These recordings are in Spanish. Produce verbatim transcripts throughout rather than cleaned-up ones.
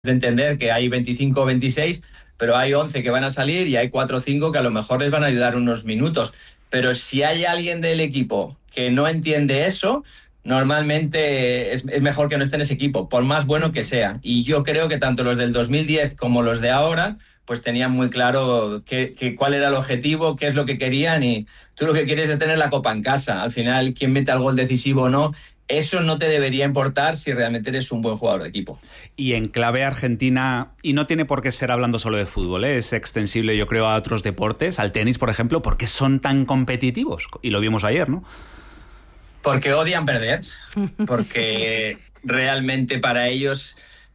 de entender que hay veinticinco o veintiséis, pero hay once que van a salir y hay cuatro o cinco que a lo mejor les van a ayudar unos minutos. Pero si hay alguien del equipo que no entiende eso, normalmente es, es mejor que no esté en ese equipo, por más bueno que sea. Y yo creo que tanto los del dos mil diez como los de ahora, pues tenían muy claro qué, qué, cuál era el objetivo, qué es lo que querían, y tú lo que quieres es tener la copa en casa. Al final, quién mete el gol decisivo o no, eso no te debería importar si realmente eres un buen jugador de equipo. Y en clave argentina, y no tiene por qué ser hablando solo de fútbol, ¿eh? Es extensible yo creo a otros deportes, al tenis por ejemplo, ¿por qué son tan competitivos? Y lo vimos ayer, ¿no? Porque odian perder, porque realmente para ellos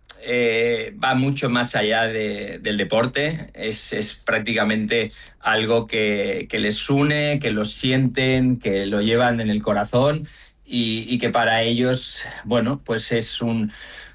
eh, va mucho más allá de, del deporte, es, es prácticamente algo que, que les une, que lo sienten, que lo llevan en el corazón. Y, y que para ellos, bueno, pues es un,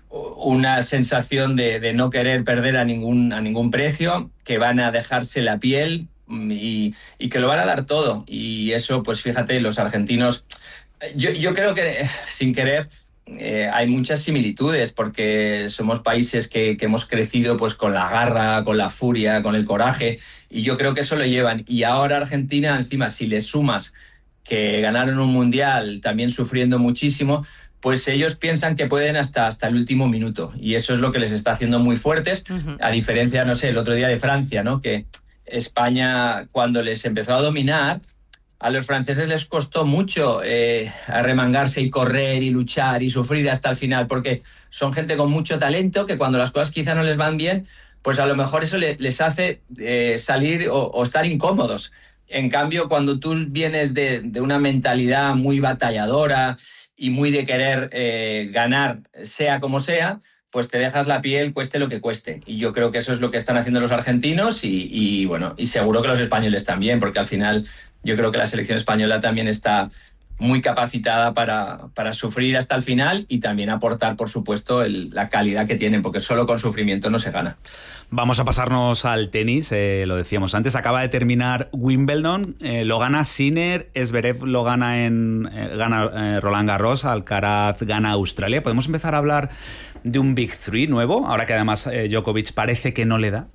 una sensación de, de no querer perder a ningún, a ningún precio, que van a dejarse la piel y, y que lo van a dar todo. Y eso, pues fíjate, los argentinos, yo, yo creo que sin querer eh, hay muchas similitudes, porque somos países que, que hemos crecido pues con la garra, con la furia, con el coraje, y yo creo que eso lo llevan. Y ahora Argentina, encima, si le sumas que ganaron un mundial también sufriendo muchísimo, pues ellos piensan que pueden hasta, hasta el último minuto, y eso es lo que les está haciendo muy fuertes, uh-huh. A diferencia, no sé, el otro día de Francia, ¿no? Que España, cuando les empezó a dominar, a los franceses les costó mucho eh, arremangarse y correr y luchar y sufrir hasta el final, porque son gente con mucho talento que cuando las cosas quizá no les van bien, pues a lo mejor eso le, les hace eh, salir o, o estar incómodos. En cambio, cuando tú vienes de, de una mentalidad muy batalladora y muy de querer eh, ganar, sea como sea, pues te dejas la piel, cueste lo que cueste. Y yo creo que eso es lo que están haciendo los argentinos y, y bueno, y seguro que los españoles también, porque al final yo creo que la selección española también está muy capacitada para, para sufrir hasta el final y también aportar, por supuesto, el, la calidad que tienen, porque solo con sufrimiento no se gana. Vamos a pasarnos al tenis, eh, lo decíamos antes, acaba de terminar Wimbledon, eh, lo gana Sinner, Zverev lo gana en eh, gana eh, Roland Garros, Alcaraz gana Australia. ¿Podemos empezar a hablar de un Big Three nuevo, ahora que además eh, Djokovic parece que no le da?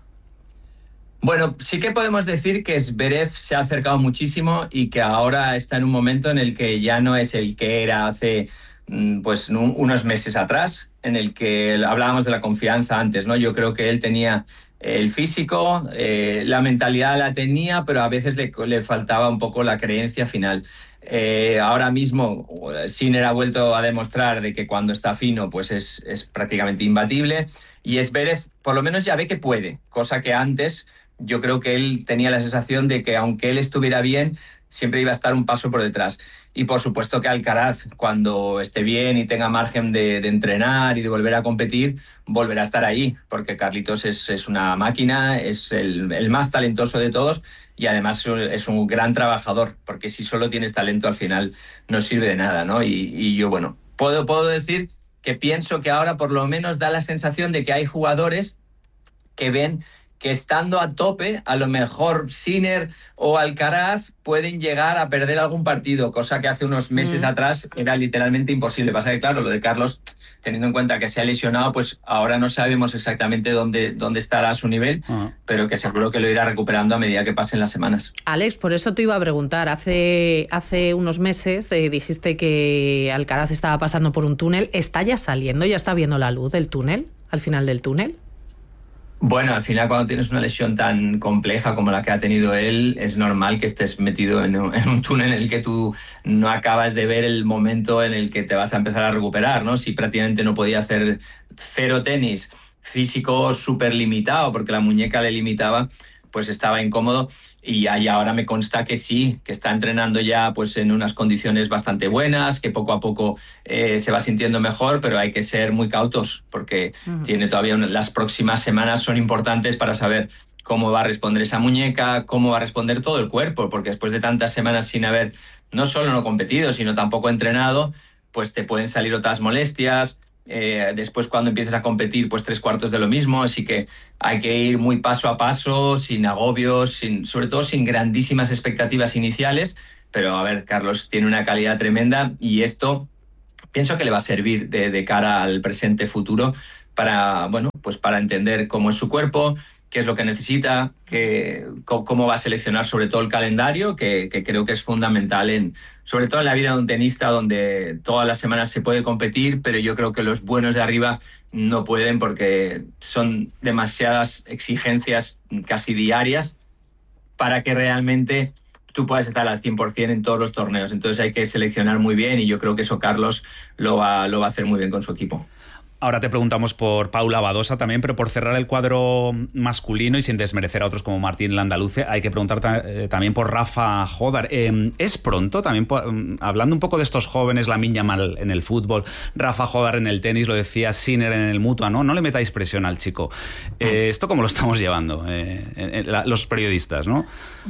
Bueno, sí que podemos decir que Zverev se ha acercado muchísimo y que ahora está en un momento en el que ya no es el que era hace pues unos meses atrás, en el que hablábamos de la confianza antes, ¿no? Yo creo que él tenía el físico, eh, la mentalidad la tenía, pero a veces le, le faltaba un poco la creencia final. Eh, ahora mismo Sinner ha vuelto a demostrar de que cuando está fino pues es, es prácticamente imbatible, y Zverev por lo menos ya ve que puede, cosa que antes yo creo que él tenía la sensación de que aunque él estuviera bien, siempre iba a estar un paso por detrás. Y por supuesto que Alcaraz, cuando esté bien y tenga margen de, de entrenar y de volver a competir, volverá a estar ahí, porque Carlitos es, es una máquina, es el, el más talentoso de todos y además es un gran trabajador, porque si solo tienes talento al final no sirve de nada, ¿no? Y, y yo, bueno, puedo, puedo decir que pienso que ahora por lo menos da la sensación de que hay jugadores que ven que estando a tope, a lo mejor Sinner o Alcaraz pueden llegar a perder algún partido, cosa que hace unos meses mm. atrás era literalmente imposible. Pasa que, claro, lo de Carlos, teniendo en cuenta que se ha lesionado, pues ahora no sabemos exactamente dónde, dónde estará su nivel, uh-huh. pero que seguro que lo irá recuperando a medida que pasen las semanas. Alex, por eso te iba a preguntar, hace, hace unos meses eh, dijiste que Alcaraz estaba pasando por un túnel, ¿está ya saliendo, ya está viendo la luz del túnel, al final del túnel? Bueno, al final cuando tienes una lesión tan compleja como la que ha tenido él, es normal que estés metido en un, en un túnel en el que tú no acabas de ver el momento en el que te vas a empezar a recuperar, ¿no? Si prácticamente no podía hacer cero tenis, físico súper limitado porque la muñeca le limitaba, pues estaba incómodo. Y ahí ahora me consta que sí, que está entrenando ya pues en unas condiciones bastante buenas, que poco a poco eh, se va sintiendo mejor, pero hay que ser muy cautos porque uh-huh. tiene todavía una, las próximas semanas son importantes para saber cómo va a responder esa muñeca, cómo va a responder todo el cuerpo, porque después de tantas semanas sin haber no solo no competido, sino tampoco entrenado, pues te pueden salir otras molestias. Eh, después cuando empieces a competir pues tres cuartos de lo mismo, así que hay que ir muy paso a paso, sin agobios, sin, sobre todo sin grandísimas expectativas iniciales, pero a ver, Carlos tiene una calidad tremenda y esto pienso que le va a servir de, de cara al presente futuro, para, bueno, pues para entender cómo es su cuerpo, qué es lo que necesita, qué, cómo va a seleccionar sobre todo el calendario, que, que creo que es fundamental, en, sobre todo en la vida de un tenista, donde todas las semanas se puede competir, pero yo creo que los buenos de arriba no pueden porque son demasiadas exigencias casi diarias para que realmente tú puedas estar al cien por ciento en todos los torneos. Entonces hay que seleccionar muy bien y yo creo que eso Carlos lo va, lo va a hacer muy bien con su equipo. Ahora te preguntamos por Paula Badosa también, pero por cerrar el cuadro masculino y sin desmerecer a otros como Martín Landaluce, hay que preguntar ta- eh, también por Rafa Jodar. Eh, ¿Es pronto también, por, hablando un poco de estos jóvenes, Lamine Yamal en el fútbol, Rafa Jodar en el tenis, lo decía Sinner en el Mutua, ¿no? No le metáis presión al chico. Eh, ¿Esto cómo lo estamos llevando eh, eh, la, los periodistas, no?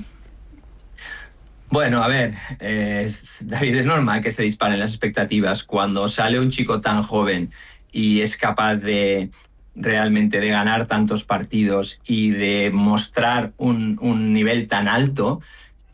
Bueno, a ver, eh, David, es normal que se disparen las expectativas cuando sale un chico tan joven y es capaz de realmente de ganar tantos partidos y de mostrar un, un nivel tan alto.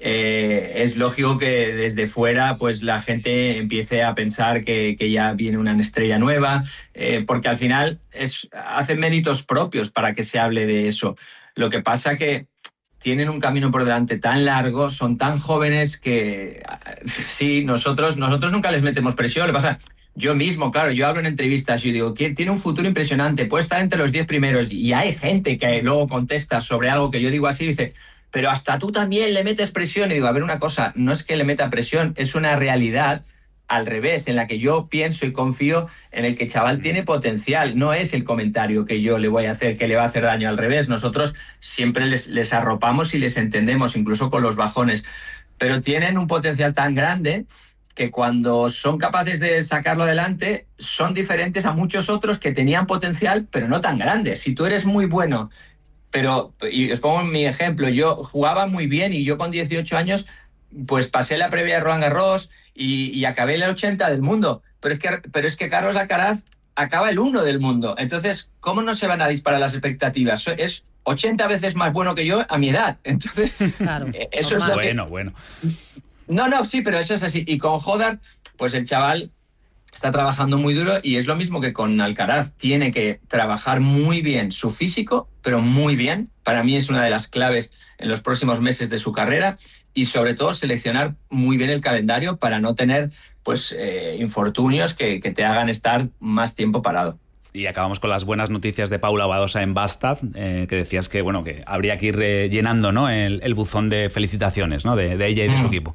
Eh, es lógico que desde fuera pues la gente empiece a pensar que, que ya viene una estrella nueva, eh, porque al final es, hacen méritos propios para que se hable de eso. Lo que pasa que tienen un camino por delante tan largo, son tan jóvenes que sí, nosotros, nosotros nunca les metemos presión. Lo que pasa, yo mismo, claro, yo hablo en entrevistas y digo que tiene un futuro impresionante, puede estar entre los diez primeros, y hay gente que luego contesta sobre algo que yo digo así y dice, pero hasta tú también le metes presión. Y digo, a ver, una cosa, no es que le meta presión, es una realidad al revés, en la que yo pienso y confío en el que el chaval tiene potencial. No es el comentario que yo le voy a hacer que le va a hacer daño, al revés. Nosotros siempre les, les arropamos y les entendemos, incluso con los bajones. Pero tienen un potencial tan grande que cuando son capaces de sacarlo adelante, son diferentes a muchos otros que tenían potencial, pero no tan grande. Si tú eres muy bueno, pero, y os pongo mi ejemplo, yo jugaba muy bien y yo con dieciocho años pues pasé la previa de Roland Garros y, y acabé el ochenta del mundo, pero es que, pero es que Carlos Alcaraz acaba el uno del mundo. Entonces, ¿cómo no se van a disparar las expectativas? Es ochenta veces más bueno que yo a mi edad. Entonces, claro, eso es lo bueno, que... bueno. No, no, sí, pero eso es así. Y con Jodar, pues el chaval está trabajando muy duro y es lo mismo que con Alcaraz. Tiene que trabajar muy bien su físico, pero muy bien. Para mí es una de las claves en los próximos meses de su carrera. Y sobre todo seleccionar muy bien el calendario para no tener pues eh, infortunios que, que te hagan estar más tiempo parado. Y acabamos con las buenas noticias de Paula Badosa en Bastad, eh, que decías que bueno que habría que ir eh, llenando, ¿no?, el, el buzón de felicitaciones, ¿no?, de, de ella y de su equipo.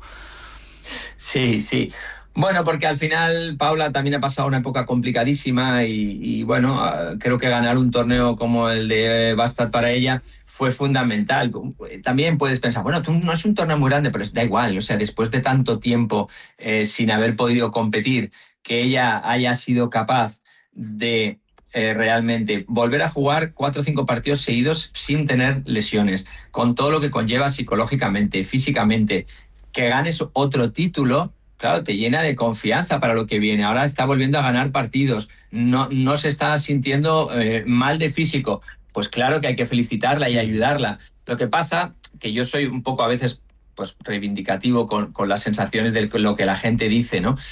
Sí, sí. Bueno, porque al final Paula también ha pasado una época complicadísima y, y bueno, creo que ganar un torneo como el de Bastad para ella fue fundamental. También puedes pensar, bueno, tú no es un torneo muy grande, pero da igual. O sea, después de tanto tiempo eh, sin haber podido competir, que ella haya sido capaz de eh, realmente volver a jugar cuatro o cinco partidos seguidos sin tener lesiones, con todo lo que conlleva psicológicamente, físicamente, que ganes otro título, claro, te llena de confianza para lo que viene. Ahora está volviendo a ganar partidos, no, no se está sintiendo eh, mal de físico. Pues claro que hay que felicitarla y ayudarla. Lo que pasa que yo soy un poco a veces pues reivindicativo con, con las sensaciones de lo que la gente dice, ¿no?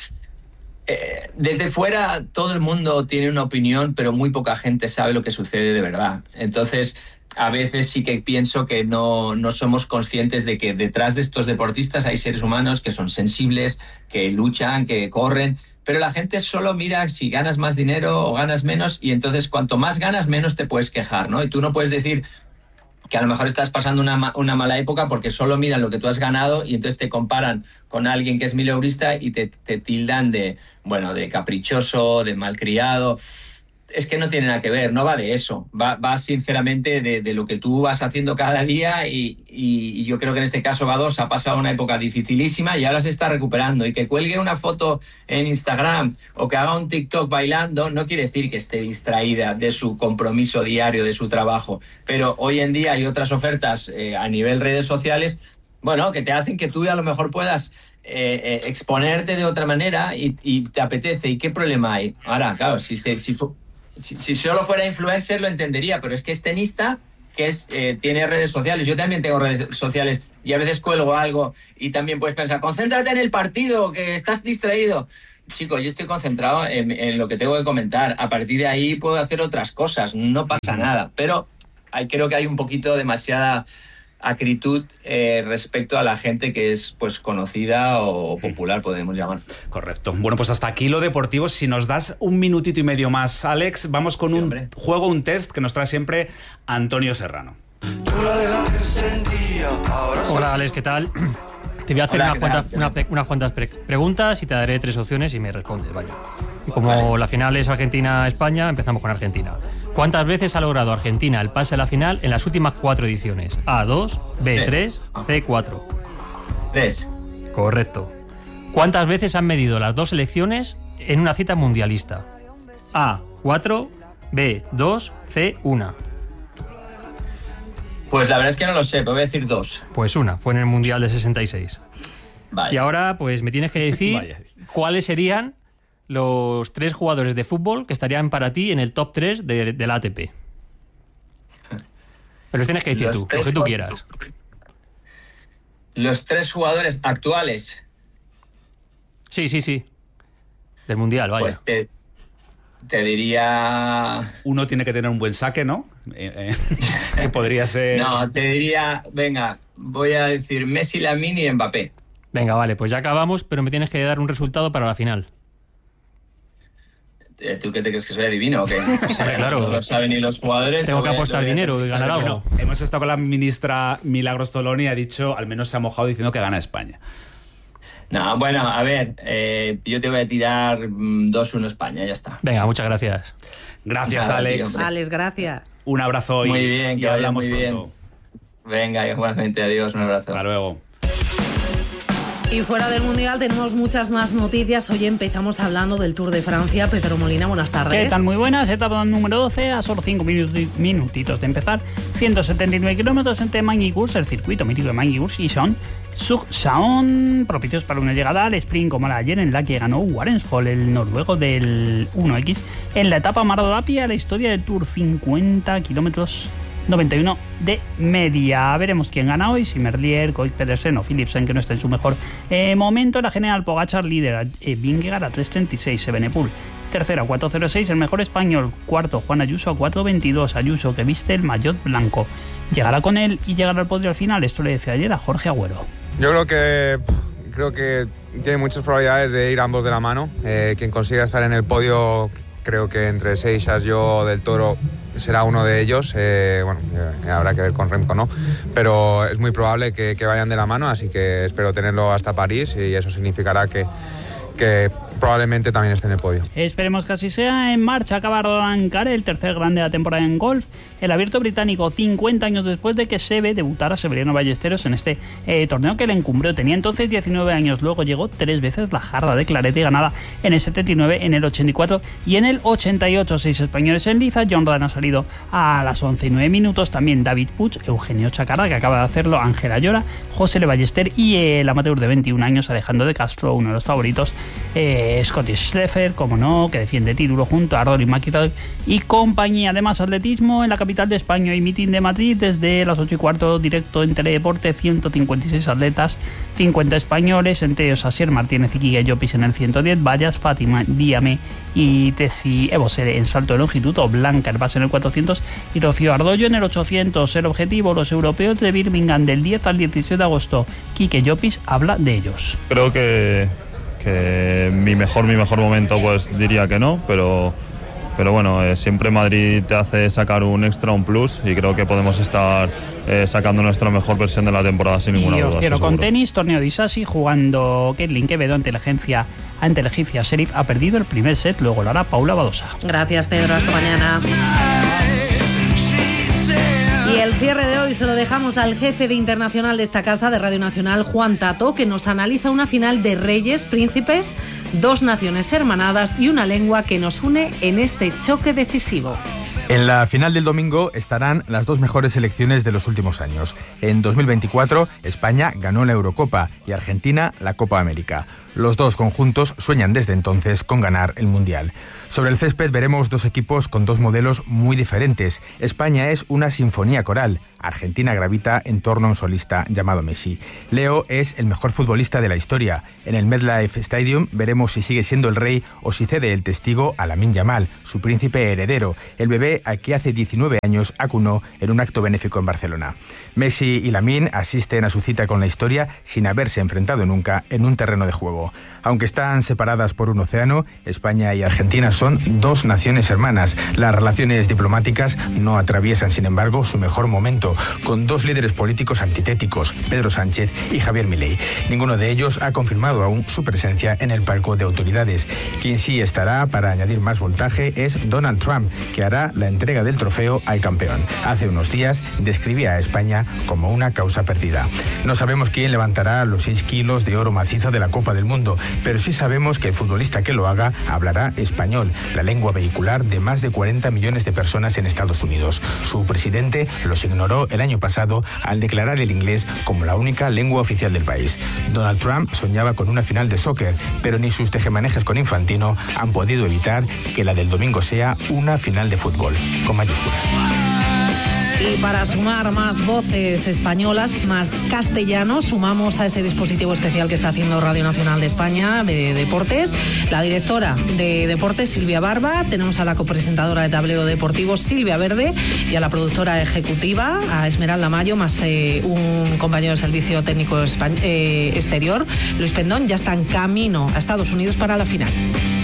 Eh, desde fuera todo el mundo tiene una opinión, pero muy poca gente sabe lo que sucede de verdad. Entonces, a veces sí que pienso que no, no somos conscientes de que detrás de estos deportistas hay seres humanos que son sensibles, que luchan, que corren, pero la gente solo mira si ganas más dinero o ganas menos, y entonces cuanto más ganas, menos te puedes quejar, ¿no? Y tú no puedes decir que a lo mejor estás pasando una, una mala época porque solo miran lo que tú has ganado y entonces te comparan con alguien que es mileurista y te, te tildan de, bueno, de caprichoso, de malcriado. Es que no tiene nada que ver, no va de eso, va, va sinceramente de, de lo que tú vas haciendo cada día y, y, y yo creo que en este caso Badosa ha pasado una época dificilísima y ahora se está recuperando, y que cuelgue una foto en Instagram o que haga un TikTok bailando no quiere decir que esté distraída de su compromiso diario, de su trabajo, pero hoy en día hay otras ofertas eh, a nivel redes sociales, bueno, que te hacen que tú a lo mejor puedas eh, eh, exponerte de otra manera y, y te apetece. ¿Y qué problema hay? Ahora, claro, si se... Si fu- Si, si solo fuera influencer lo entendería, pero es que es tenista, que es, eh, tiene redes sociales. Yo también tengo redes sociales y a veces cuelgo algo y también puedes pensar, concéntrate en el partido, que estás distraído. chicos, yo estoy concentrado en, en lo que tengo que comentar. A partir de ahí puedo hacer otras cosas, no pasa nada. Pero hay, creo que hay un poquito demasiada acritud eh, respecto a la gente que es pues conocida o popular, podemos llamar. Correcto. Bueno, pues hasta aquí lo deportivo. Si nos das un minutito y medio más, Alex, vamos con sí, un hombre. juego, un test que nos trae siempre Antonio Serrano. Hola, Alex, ¿qué tal? Te voy a hacer Hola, unas, cuantas, una, unas cuantas pre preguntas y te daré tres opciones y me respondes, vaya. Y como vale. la final es Argentina-España, empezamos con Argentina. ¿Cuántas veces ha logrado Argentina el pase a la final en las últimas cuatro ediciones? A, dos, B, tres, C, cuatro. tres. Correcto. ¿Cuántas veces han medido las dos selecciones en una cita mundialista? A, cuatro, B, dos, C, una. Pues la verdad es que no lo sé, pero voy a decir dos. Pues una, fue en el Mundial de sesenta y seis. Vale. Y ahora pues me tienes que decir cuáles serían los tres jugadores de fútbol que estarían para ti en el top tres de, de la A T P. Pero los tienes que decir los tú, lo que tú quieras. Los tres jugadores actuales. Sí, sí, sí. Del Mundial, vaya. Pues te, te diría... Uno tiene que tener un buen saque, ¿no? Eh, eh, que podría ser... No, te diría, venga, voy a decir Messi, Lamine y Mbappé. Venga, vale, pues ya acabamos, pero me tienes que dar un resultado para la final. ¿Tú qué te crees que soy adivino o qué? O sea, claro. No lo saben ni los jugadores. Tengo que apostar dinero y ganar algo. Bueno, hemos estado con la ministra Milagros Tolón y ha dicho, al menos se ha mojado diciendo que gana España. No, bueno, a ver, eh, yo te voy a tirar dos uno España, ya está. Venga, muchas gracias. Gracias, Nada, Alex. tío, Alex, gracias. Un abrazo y, muy bien, y hablamos muy pronto. Bien. Venga, igualmente, adiós, un abrazo. Hasta luego. Y fuera del Mundial tenemos muchas más noticias. Hoy empezamos hablando del Tour de Francia. Pedro Molina, buenas tardes. ¿Qué tal? Muy buenas. Etapa número doce, a solo cinco minutitos de empezar. ciento setenta y nueve kilómetros entre Magny-Cours, el circuito mítico de Magny-Cours, y Son propicios para una llegada al sprint como la de ayer, en la que ganó Warensvold, el noruego del uno equis. En la etapa Mardodapi, a la historia del Tour, cincuenta kilómetros, noventa y uno de media. Veremos quién gana hoy, si Merlier, Koik Pedersen o Philipsen, que no está en su mejor eh, momento. La general Pogačar líder, eh, Vingegaard a tres treinta y seis, Evenepoel tercera, cuatro cero seis, el mejor español. Cuarto, Juan Ayuso a cuatro veintidós, Ayuso que viste el maillot blanco. Llegará con él y llegará al podio al final. Esto le decía ayer a Jorge Agüero. Yo creo que creo que tiene muchas probabilidades de ir ambos de la mano. Eh, quien consiga estar en el podio, creo que entre Seixas, yo, Del Toro, será uno de ellos. Eh, bueno, eh, habrá que ver con Remco, ¿no? Pero es muy probable que, que vayan de la mano, así que espero tenerlo hasta París y eso significará que, que probablemente también esté en el podio. Esperemos que así sea. En marcha acaba Roland Garros, el tercer grande de la temporada en golf. El abierto británico, cincuenta años después de que Seve debutara Severiano Ballesteros en este eh, torneo que le encumbró. Tenía entonces diecinueve años, luego llegó tres veces la jarra de clarete, ganada en el setenta y nueve, en el ochenta y cuatro y en el ochenta y ocho. Seis españoles en liza. John Ram ha salido a las once y nueve minutos. También David Puig, Eugenio Chacarra, que acaba de hacerlo, Ángela Llora, José Le Ballester y eh, el amateur de veintiún años, Alejandro de Castro, uno de los favoritos, eh, Scotty Scheffler, como no, que defiende título junto a Rory McIlroy y compañía. Además, atletismo en la capital de España y Meeting de Madrid desde las ocho y cuarto, directo en Teledeporte. Ciento cincuenta y seis atletas, cincuenta españoles, entre ellos Asier Martínez y Quique Llopis en el ciento diez, vallas, Fátima Díame y Tessie Ebosere en salto de longitud, o Blanca Herbás en el cuatrocientos y Rocío Ardollo en el ochocientos. El objetivo, los europeos de Birmingham del diez al diecisiete de agosto. Quique Llopis habla de ellos. Creo que que mi mejor mi mejor momento pues diría que no, pero pero bueno, eh, siempre Madrid te hace sacar un extra, un plus, y creo que podemos estar eh, sacando nuestra mejor versión de la temporada sin ninguna y duda. Y os cierro con tenis, torneo de Isasi, jugando Caitlin Quevedo ante la agencia ante la agencia Sheriff. Ha perdido el primer set, luego lo hará Paula Badosa. Gracias, Pedro, hasta mañana. Y el cierre de hoy se lo dejamos al jefe de internacional de esta casa de Radio Nacional, Juan Tato, que nos analiza una final de reyes, príncipes, dos naciones hermanadas y una lengua que nos une en este choque decisivo. En la final del domingo estarán las dos mejores selecciones de los últimos años. En dos mil veinticuatro, España ganó la Eurocopa y Argentina la Copa América. Los dos conjuntos sueñan desde entonces con ganar el Mundial. Sobre el césped veremos dos equipos con dos modelos muy diferentes. España es una sinfonía coral. Argentina gravita en torno a un solista llamado Messi. Leo es el mejor futbolista de la historia. En el MetLife Stadium veremos si sigue siendo el rey o si cede el testigo a Lamine Yamal, su príncipe heredero, el bebé al que hace diecinueve años acunó en un acto benéfico en Barcelona. Messi y Lamine asisten a su cita con la historia sin haberse enfrentado nunca en un terreno de juego. Aunque están separadas por un océano, España y Argentina son dos naciones hermanas. Las relaciones diplomáticas no atraviesan, sin embargo, su mejor momento, con dos líderes políticos antitéticos, Pedro Sánchez y Javier Milei. Ninguno de ellos ha confirmado aún su presencia en el palco de autoridades. Quien sí estará para añadir más voltaje es Donald Trump, que hará la entrega del trofeo al campeón. Hace unos días describía a España como una causa perdida. No sabemos quién levantará los seis kilos de oro macizo de la Copa del Mundo, pero sí sabemos que el futbolista que lo haga hablará español, la lengua vehicular de más de cuarenta millones de personas en Estados Unidos. Su presidente los ignoró el año pasado al declarar el inglés como la única lengua oficial del país. Donald Trump soñaba con una final de soccer, pero ni sus tejemanejes con Infantino han podido evitar que la del domingo sea una final de fútbol, con mayúsculas. Y para sumar más voces españolas, más castellanos, sumamos a ese dispositivo especial que está haciendo Radio Nacional de España de Deportes, la directora de Deportes, Silvia Barba, tenemos a la copresentadora de Tablero Deportivo, Silvia Verde, y a la productora ejecutiva, a Esmeralda Mayo, más eh, un compañero de servicio técnico eh, exterior, Luis Pendón. Ya está en camino a Estados Unidos para la final.